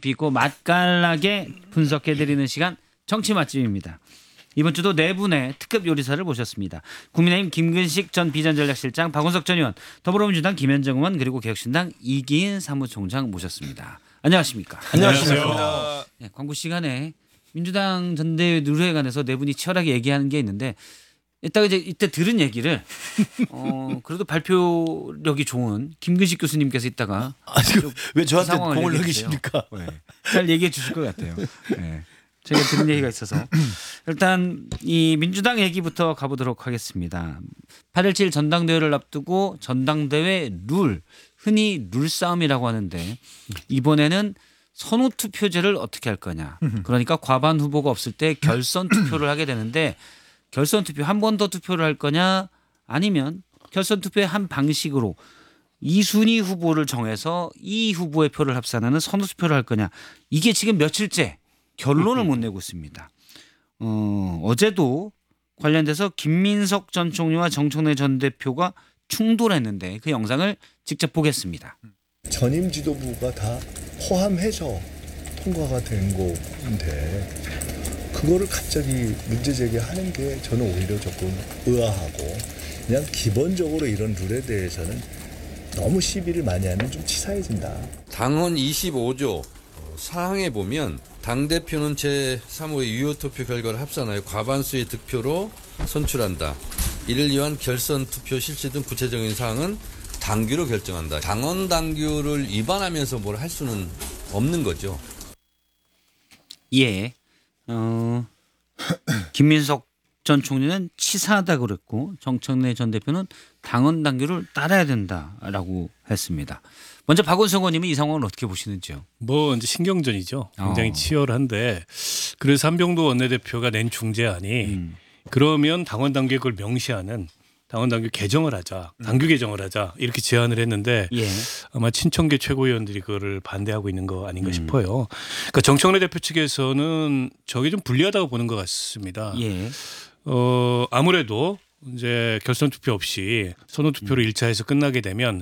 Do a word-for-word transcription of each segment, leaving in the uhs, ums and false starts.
깊이 있고 맛깔나게 분석해드리는 시간 정치 맛집입니다. 이번 주도 네 분의 특급 요리사를 모셨습니다. 국민의힘 김근식 전 비전전략실장, 박원석 전 의원, 더불어민주당 김현정 의원, 그리고 개혁신당 이기인 사무총장 모셨습니다. 안녕하십니까? 안녕하세요. 네, 광고 시간에 민주당 전대회 룰에 관해서 네 분이 치열하게 얘기하는 게 있는데 이따가 이제 이때 들은 얘기를 어 그래도 발표력이 좋은 김근식 교수님께서 이따가 아니, 왜 저한테 공을 얘기해 넘기십니까? 네. 잘 얘기해 주실 것 같아요. 네. 제가 들은 얘기가 있어서 일단 이 민주당 얘기부터 가보도록 하겠습니다. 팔 일칠 전당대회를 앞두고 전당대회 룰, 흔히 룰싸움이라고 하는데 이번에는 선호 투표제를 어떻게 할 거냐. 그러니까 과반 후보가 없을 때 결선 투표를 하게 되는데 결선 투표 한 번 더 투표를 할 거냐 아니면 결선 투표의 한 방식으로 이 순위 후보를 정해서 이 후보의 표를 합산하는 선호 투표를 할 거냐. 이게 지금 며칠째 결론을 못 내고 있습니다. 어, 어제도 관련돼서 김민석 전 총리와 정청래 전 대표가 충돌했는데 그 영상을 직접 보겠습니다. 전임 지도부가 다 포함해서 통과가 된 건데 그거를 갑자기 문제 제기하는 게 저는 오히려 조금 의아하고 그냥 기본적으로 이런 룰에 대해서는 너무 시비를 많이 하면 좀 치사해진다. 당헌 이십오조 사항에 보면 당대표는 제삼 호의 유효투표 결과를 합산하여 과반수의 득표로 선출한다. 이를 위한 결선 투표 실시 등 구체적인 사항은 당규로 결정한다. 당헌 당규를 위반하면서 뭘 할 수는 없는 거죠. 예. 어, 김민석 전 총리는 치사하다고 그랬고 정청래 전 대표는 당헌 당규를 따라야 된다라고 했습니다. 먼저 박원석 의원님은 이 상황을 어떻게 보시는지요? 뭐 이제 신경전이죠. 굉장히 어. 치열한데 그래서 한병도 원내대표가 낸 중재안이 음. 그러면 당원 당규에 그걸 명시하는 당원 당규 개정을 하자, 당규 개정을 하자 이렇게 제안을 했는데 예. 아마 친청계 최고위원들이 그거를 반대하고 있는 거 아닌가 음. 싶어요. 그러니까 정청래 대표 측에서는 저게 좀 불리하다고 보는 것 같습니다. 예. 어 아무래도 이제 결선 투표 없이 선호 투표로 일 차에서 끝나게 되면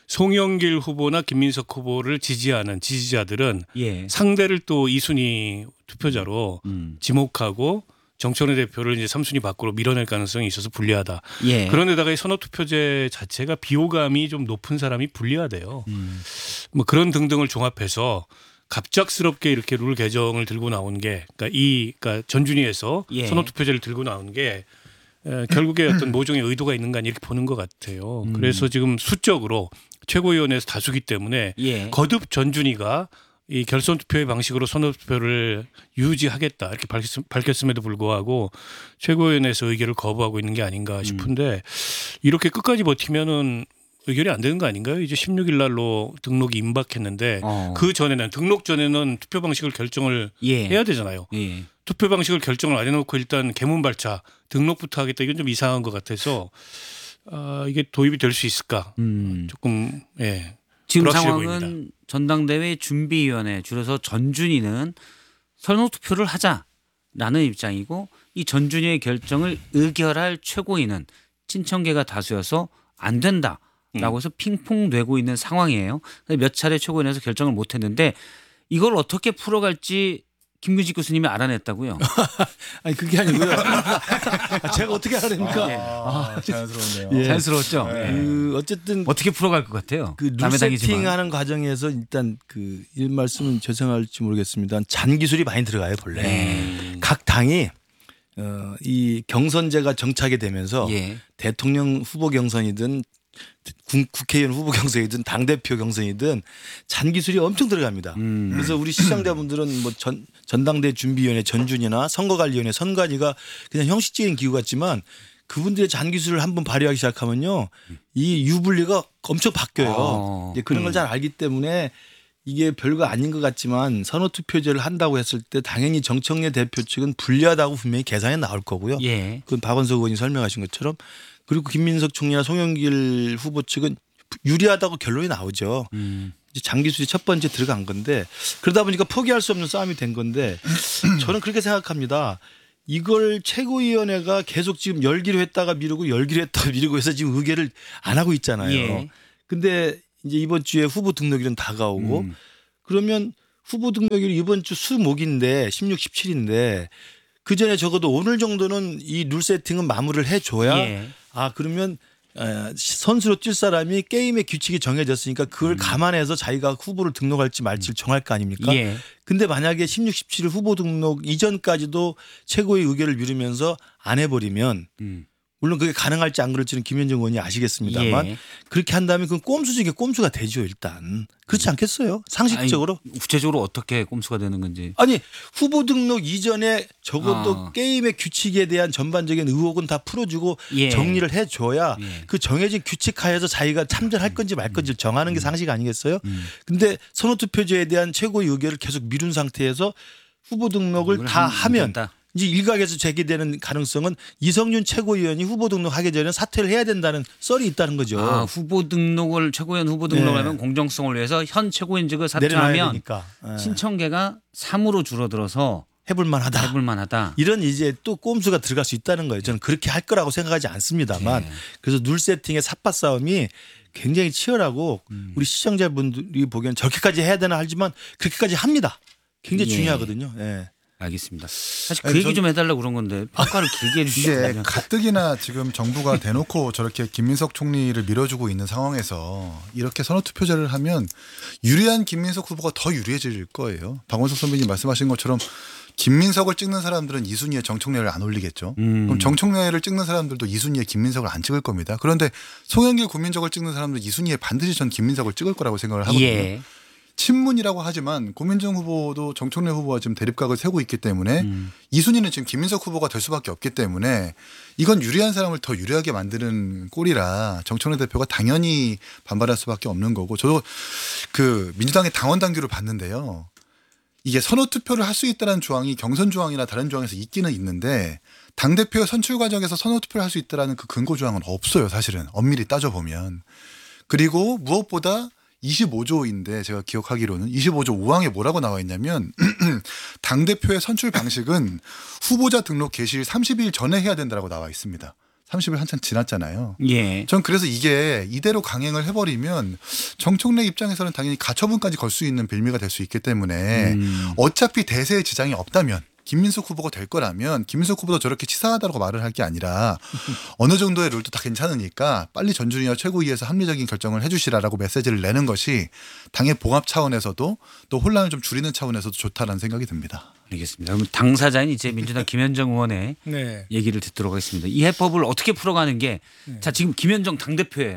송영길 후보나 김민석 후보를 지지하는 지지자들은 예. 상대를 또 이 순위 투표자로 음. 지목하고 정청래 대표를 이제 삼 순위 밖으로 밀어낼 가능성이 있어서 불리하다. 예. 그런데다가 이 선호 투표제 자체가 비호감이 좀 높은 사람이 불리하대요. 음. 뭐 그런 등등을 종합해서 갑작스럽게 이렇게 룰 개정을 들고 나온 게 그러니까 이 그러니까 전준위에서 예. 선호 투표제를 들고 나온 게 에, 결국에 어떤 모종의 의도가 있는 거 아니 이렇게 보는 것 같아요. 음. 그래서 지금 수적으로 최고위원회에서 다수기 때문에 예. 거듭 전준위가 이 결선 투표의 방식으로 선호 투표를 유지하겠다 이렇게 밝혔, 밝혔음에도 불구하고 최고위원회에서 의결을 거부하고 있는 게 아닌가 싶은데 이렇게 끝까지 버티면은 의결이 안 되는 거 아닌가요? 이제 십육 일 날로 등록이 임박했는데 어. 그 전에는 등록 전에는 투표 방식을 결정을 예. 해야 되잖아요. 예. 투표 방식을 결정을 안 해놓고 일단 개문 발차 등록부터 하겠다 이건 좀 이상한 것 같아서 아, 이게 도입이 될 수 있을까? 음. 조금 예. 지금 불확실해 상황은 보입니다. 전당대회 준비위원회 줄여서 전준위는 선호 투표를 하자라는 입장이고 이 전준위의 결정을 의결할 최고위는 친청계가 다수여서 안 된다라고 해서 핑퐁되고 있는 상황이에요. 몇 차례 최고위원회에서 결정을 못했는데 이걸 어떻게 풀어갈지 김근식 교수님이 알아냈다고요? 아니 그게 아니고요. 제가 어떻게 알아냅니까? 아, 예. 아, 자연스러운데요. 예. 자연스러웠죠. 네. 예. 그 어쨌든 어떻게 풀어갈 것 같아요? 그 남의 당이지만. 룰세팅하는 과정에서 일단 그 이 말씀은 죄송할지 모르겠습니다. 잔 기술이 많이 들어가요 본래. 네. 각 당이 어, 이 경선제가 정착이 되면서 예. 대통령 후보 경선이든 국- 국회의원 후보 경선이든 당대표 경선이든 잔 기술이 엄청 들어갑니다. 음. 그래서 우리 시청자분들은 뭐 전, 전당대 준비위원회 전준이나 선거관리위원회 선관위가 그냥 형식적인 기구 같지만 그분들의 잔 기술을 한번 발휘하기 시작하면요 이 유불리가 엄청 바뀌어요. 어. 이제 그런 걸 잘 알기 때문에 이게 별거 아닌 것 같지만 선호투표제를 한다고 했을 때 당연히 정청래 대표 측은 불리하다고 분명히 계산이 나올 거고요. 예. 그건 박원석 의원이 설명하신 것처럼 그리고 김민석 총리나 송영길 후보 측은 유리하다고 결론이 나오죠. 음. 이제 장기술이 첫 번째 들어간 건데 그러다 보니까 포기할 수 없는 싸움이 된 건데 저는 그렇게 생각합니다. 이걸 최고위원회가 계속 지금 열기로 했다가 미루고 열기로 했다가 미루고 해서 지금 의결을 안 하고 있잖아요. 예. 근데 이제 이번 주에 후보 등록일은 다가오고 음. 그러면 후보 등록일이 이번 주 수목인데 십육, 십칠인데 그 전에 적어도 오늘 정도는 이 룰 세팅은 마무리를 해줘야 예. 아 그러면 에, 선수로 뛸 사람이 게임의 규칙이 정해졌으니까 그걸 음. 감안해서 자기가 후보를 등록할지 말지를 정할 거 아닙니까? 예. 근데 만약에 십육, 십칠 후보 등록 이전까지도 최고의 의결을 미루면서 안 해버리면 음. 물론 그게 가능할지 안 그럴지는 김현정 의원이 아시겠습니다만 예. 그렇게 한다면 그건 꼼수 중에 꼼수가 되죠 일단. 그렇지 않겠어요? 상식적으로. 아니, 구체적으로 어떻게 꼼수가 되는 건지. 아니 후보 등록 이전에 적어도 아. 게임의 규칙에 대한 전반적인 의혹은 다 풀어주고 예. 정리를 해줘야 예. 그 정해진 규칙 하에서 자기가 참전할 건지 말 건지 정하는 게 상식 아니겠어요? 음. 근데 선호투표제에 대한 최고의 의결을 계속 미룬 상태에서 후보 등록을 이걸 다 하면 된다. 이제 일각에서 제기되는 가능성은 이성윤 최고위원이 후보 등록하기 전에 사퇴를 해야 된다는 썰이 있다는 거죠. 아, 후보 등록을 최고위원 후보 등록하면 네. 공정성을 위해서 현 최고위원직을 내려놔야 사퇴하면 되니까 예. 신청계가 삼으로 줄어들어서 해볼 만하다. 해볼 만하다. 이런 이제 또 꼼수가 들어갈 수 있다는 거예요. 저는 그렇게 할 거라고 생각하지 않습니다만 네. 그래서 룰 세팅의 삿바 싸움이 굉장히 치열하고 음. 우리 시청자분들이 보기엔 저렇게까지 해야 되나 하지만 그렇게까지 합니다. 굉장히 예. 중요하거든요. 예. 알겠습니다. 사실 그 아니, 얘기 전- 좀 해달라고 그런 건데 평가를 길게 이게 해주시면 가뜩이나 지금 정부가 대놓고 저렇게 김민석 총리를 밀어주고 있는 상황에서 이렇게 선호투표제를 하면 유리한 김민석 후보가 더 유리해질 거예요. 박원석 선배님 말씀하신 것처럼 김민석을 찍는 사람들은 이순희의 정청래를 안 올리겠죠. 음. 그럼 정청래를 찍는 사람들도 이순희의 김민석을 안 찍을 겁니다. 그런데 송영길 국민적을 찍는 사람들 이순희의 반드시 전 김민석을 찍을 거라고 생각을 하거든요. 예. 친문이라고 하지만 고민정 후보도 정청래 후보와 지금 대립각을 세고 있기 때문에 음. 이순희는 지금 김민석 후보가 될 수밖에 없기 때문에 이건 유리한 사람을 더 유리하게 만드는 꼴이라 정청래 대표가 당연히 반발할 수밖에 없는 거고 저도 그 민주당의 당원 당규를 봤는데요. 이게 선호투표를 할 수 있다는 조항이 경선 조항이나 다른 조항에서 있기는 있는데 당대표 선출 과정에서 선호투표를 할 수 있다는 그 근거 조항은 없어요. 사실은 엄밀히 따져보면. 그리고 무엇보다 이십오 조인데 제가 기억하기로는 이십오 조 오 항에 뭐라고 나와 있냐면 당대표의 선출 방식은 후보자 등록 개시 삼십 일 전에 해야 된다고 나와 있습니다. 삼십 일 한참 지났잖아요. 예. 전 그래서 이게 이대로 강행을 해버리면 정청래 입장에서는 당연히 가처분까지 걸 수 있는 빌미가 될 수 있기 때문에 음. 어차피 대세에 지장이 없다면 김민석 후보가 될 거라면 김민석 후보도 저렇게 치사하다고 말을 할 게 아니라 어느 정도의 룰도 다 괜찮으니까 빨리 전준희와 최고위에서 합리적인 결정을 해 주시라라고 메시지를 내는 것이 당의 봉합 차원에서도 또 혼란을 좀 줄이는 차원에서도 좋다라는 생각이 듭니다. 알겠습니다. 그럼 당사자인 이제 민주당 김현정 의원의 네. 얘기를 듣도록 하겠습니다. 이 해법을 어떻게 풀어가는 게 자 지금 김현정 당대표예요.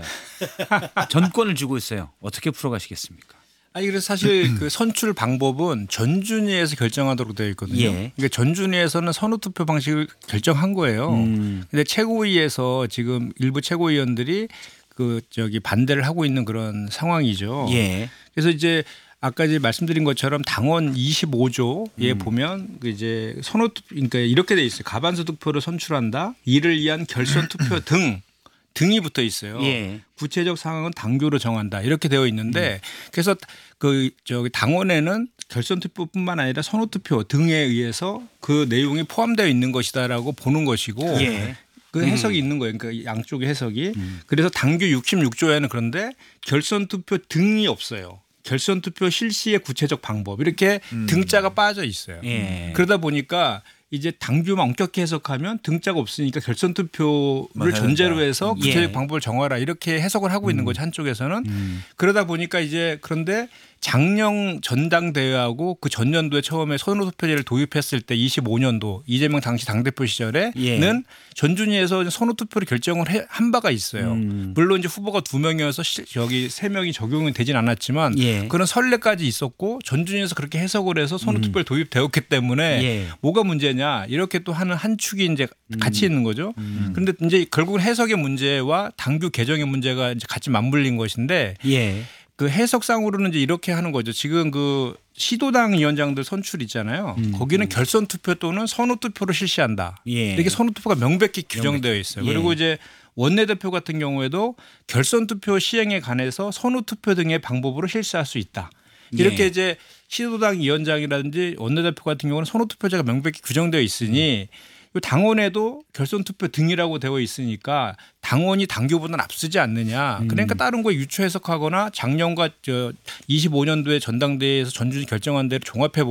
전권을 쥐고 있어요. 어떻게 풀어가시겠습니까? 아니 그래서 사실 그 선출 방법은 전준위에서 결정하도록 되어 있거든요. 예. 그러니까 전준위에서는 선호투표 방식을 결정한 거예요. 음. 근데 최고위에서 지금 일부 최고위원들이 그 저기 반대를 하고 있는 그런 상황이죠. 예. 그래서 이제 아까 이제 말씀드린 것처럼 당원 이십오 조에 음. 보면 그 이제 선호투표 그러니까 이렇게 돼 있어요. 가반수 득표를 선출한다. 이를 위한 결선 투표 등 등이 붙어 있어요. 예. 구체적 상황은 당규로 정한다 이렇게 되어 있는데 그래서 그 저기 당원에는 결선 투표뿐만 아니라 선호 투표 등에 의해서 그 내용이 포함되어 있는 것이다라고 보는 것이고 예. 그 해석이 있는 거예요. 그러니까 양쪽의 해석이. 그래서 당규 육십육 조에는 그런데 결선 투표 등이 없어요. 결선 투표 실시의 구체적 방법 이렇게 등자가 빠져 있어요. 예. 그러다 보니까 이제 당규만 엄격히 해석하면 등자가 없으니까 결선 투표를 해야 전제로 된다. 해서 구체적 예. 방법을 정하라 이렇게 해석을 하고 있는 거죠 한쪽에서는. 음. 그러다 보니까 이제 그런데 작년 전당대회하고 그 전년도에 처음에 선호투표제를 도입했을 때 이십오 년도 이재명 당시 당대표 시절에는 예. 전준위에서 선호투표를 결정을 해- 한 바가 있어요. 음. 물론 이제 후보가 두 명이어서 시- 여기 세 명이 적용이 되진 않았지만 예. 그런 선례까지 있었고 전준위에서 그렇게 해석을 해서 선호투표를 도입되었기 때문에 음. 예. 뭐가 문제냐 이렇게 또 하는 한 축이 이제 음. 같이 있는 거죠. 그런데 이제 결국은 해석의 문제와 당규 개정의 문제가 이제 같이 맞물린 것인데 예. 그 해석상으로는 이제 이렇게 하는 거죠. 지금 그 시도당 위원장들 선출 있잖아요. 음. 거기는 결선 투표 또는 선호 투표로 실시한다. 예. 이렇게 선호 투표가 명백히 규정되어 있어요. 예. 그리고 이제 원내대표 같은 경우에도 결선 투표 시행에 관해서 선호 투표 등의 방법으로 실시할 수 있다. 이렇게 예. 이제 시도당 위원장이라든지 원내대표 같은 경우는 선호 투표제가 명백히 규정되어 있으니 이 당원에도 결선 투표 등이라고 되어 있으니까 당원이 당규보다는 앞서지 않느냐. 그러니까 다른 거 유추 해석하거나 작년과 저 이십오 년도에 전당대회에서 전준이 결정한 대로 종합해